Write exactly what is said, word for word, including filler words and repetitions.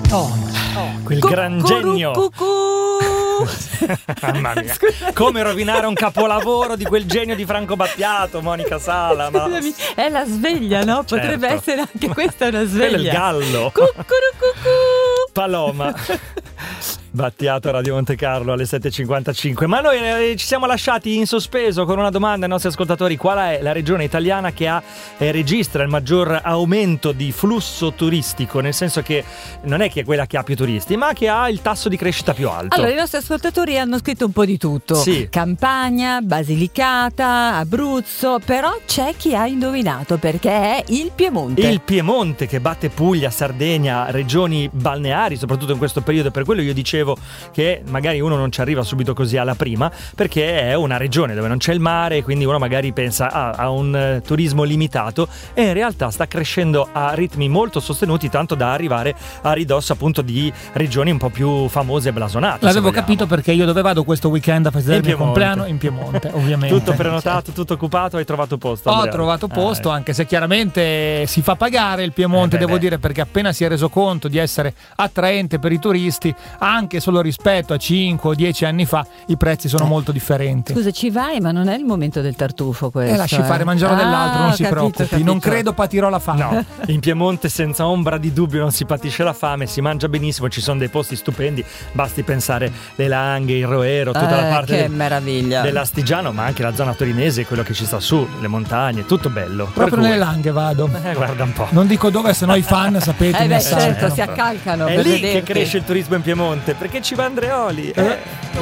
Oh, quel gran genio. Mamma mia, come rovinare un capolavoro di quel genio di Franco Battiato, Monica Sala. Ma... Scusami, è la sveglia, no? Potrebbe certo. essere anche questa una sveglia. Quello è il gallo. Cucurucucù. Paloma. Battiato, Radio Monte Carlo alle sette e cinquantacinque. Ma noi eh, ci siamo lasciati in sospeso con una domanda ai nostri ascoltatori: qual è la regione italiana che ha e registra il maggior aumento di flusso turistico? Nel senso che non è che è quella che ha più turisti, ma che ha il tasso di crescita più alto. Allora, i nostri ascoltatori hanno scritto un po' di tutto. Sì. Campania, Basilicata, Abruzzo, però c'è chi ha indovinato, perché è il Piemonte. Il Piemonte, che batte Puglia, Sardegna, regioni balneari, soprattutto in questo periodo. Per quello io dicevo che magari uno non ci arriva subito così alla prima, perché è una regione dove non c'è il mare, quindi uno magari pensa ah, a un uh, turismo limitato, e in realtà sta crescendo a ritmi molto sostenuti, tanto da arrivare a ridosso appunto di regioni un po' più famose e blasonate. L'avevo capito, perché io dove vado questo weekend a festeggiare il mio Piemonte. compleanno? In Piemonte, ovviamente. Tutto prenotato, tutto occupato, hai trovato posto? Ho Andrea? trovato posto, ah, anche se chiaramente si fa pagare il Piemonte, eh beh, devo beh. dire, perché appena si è reso conto di essere attraente per i turisti, anche solo rispetto a cinque o dieci anni fa, i prezzi sono molto differenti. Scusa, ci vai, ma non è il momento del tartufo questo. E lasci eh. fare, mangiare ah, dell'altro, non si capito, preoccupi, capito. non credo patirò la fame. No, in Piemonte senza ombra di dubbio non si patisce la fame, si mangia benissimo, ci sono dei posti stupendi, basti pensare le Langhe, il Roero, tutta Eh, la parte che del- meraviglia. dell'Astigiano, ma anche la zona torinese, quello che ci sta su, le montagne, tutto bello. Per Proprio cui- nelle Langhe vado. Eh, guarda un po'. Non dico dove, se no i fan sapete Eh ne beh, sanno. certo, si accalcano È per lì vederti. che cresce il turismo in Piemonte, perché ci va Andreoli. Eh.